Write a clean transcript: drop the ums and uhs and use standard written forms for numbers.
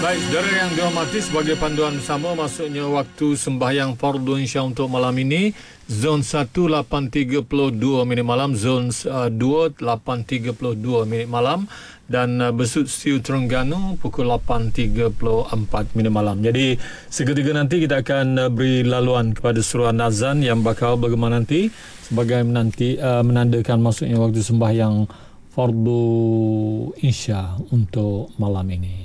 Baik, saudara yang dihormati, sebagai panduan bersama masuknya waktu sembahyang fardu Isya untuk malam ini. Zon 1 8.32 minit malam, Zon 2 8.32 minit malam, dan Besut Siu Terengganu pukul 8.34 minit malam. Jadi seketika nanti kita akan beri laluan kepada suruhan azan yang bakal bergema nanti sebagai menandakan masuknya waktu sembahyang fardu Isya untuk malam ini.